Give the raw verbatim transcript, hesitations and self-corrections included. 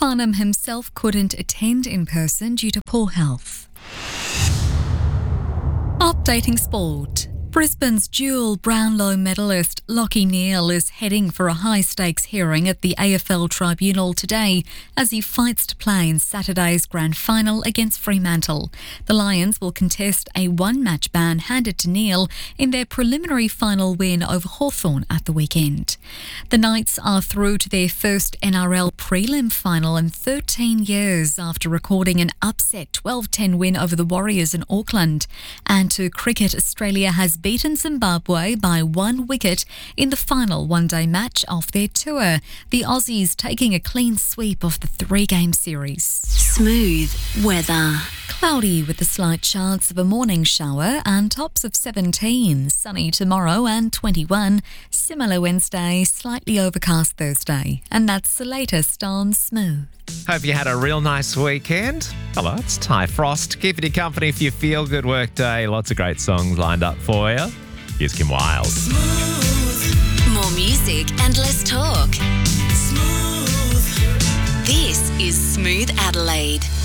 Farnham himself couldn't attend in person due to poor health. Updating sport. Brisbane's dual Brownlow medalist Lachie Neale is heading for a high-stakes hearing at the A F L Tribunal today as he fights to play in Saturday's grand final against Fremantle. The Lions will contest a one-match ban handed to Neale in their preliminary final win over Hawthorn at the weekend. The Knights are through to their first N R L prelim final in thirteen years after recording an upset twelve ten win over the Warriors in Auckland. And to cricket, Australia has beaten Zimbabwe by one wicket in the final one-day match of their tour. The Aussies taking a clean sweep of the three-game series. Smooth weather. Cloudy with a slight chance of a morning shower and tops of seventeen. Sunny tomorrow and twenty-one. Similar Wednesday, slightly overcast Thursday. And that's the latest on Smooth. Hope you had a real nice weekend. Hello, it's Ty Frost, keeping you company for your feel-good work day. Lots of great songs lined up for you. Here's Kim Wilde. Smooth. More music and less talk. Smooth. This is Smooth Adelaide.